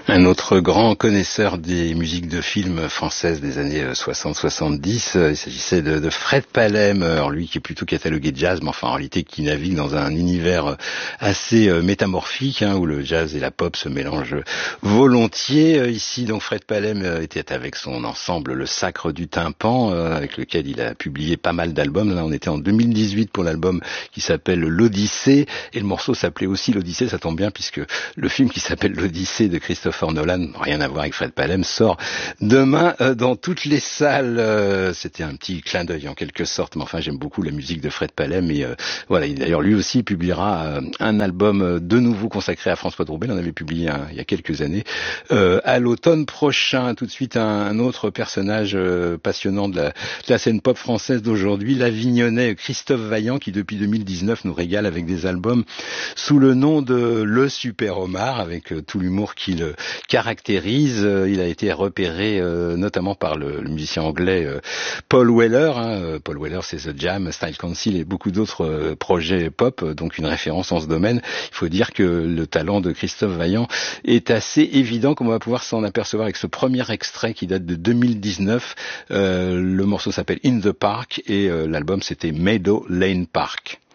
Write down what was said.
Un autre grand connaisseur des musiques de films françaises des années 60-70, il s'agissait de Fred Palem, alors lui qui est plutôt catalogué jazz, mais enfin en réalité qui navigue dans un univers assez métamorphique, où le jazz et la pop se mélangent volontiers. Ici donc Fred Palem était avec son ensemble Le Sacre du Tympan, avec lequel il a publié pas mal d'albums. Là on était en 2018 pour l'album qui s'appelle L'Odyssée, et le morceau s'appelait aussi L'Odyssée, ça tombe bien puisque le film qui s'appelle L'Odyssée de Christopher Nolan, rien à voir avec Fred Palem, sort demain dans toutes les salles. C'était un petit clin d'œil en quelque sorte, mais enfin j'aime beaucoup la musique de Fred Palem et voilà, d'ailleurs lui aussi publiera un album de nouveau consacré à François Droubet. Il en avait publié il y a quelques années à l'automne prochain. Tout de suite un autre personnage passionnant de la scène pop française d'aujourd'hui, l'Avignonnais Christophe Vaillant, qui depuis 2019 nous régale avec des albums sous le nom de Le Super Omar, avec tout l'humour qui le caractérise. Il a été repéré notamment par le musicien anglais Paul Weller. Paul Weller, c'est The Jam, Style Council et beaucoup d'autres projets pop, donc une référence en ce domaine. Il faut dire que le talent de Christophe Vaillant est assez évident, comme on va pouvoir s'en apercevoir avec ce premier extrait qui date de 2019. Le morceau s'appelle In the Park et l'album c'était Meadow Lane Park.